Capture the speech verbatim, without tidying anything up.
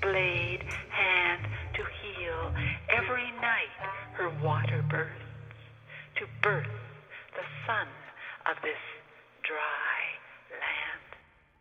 blade hand to heal. Every night her water bursts to birth the son of this dry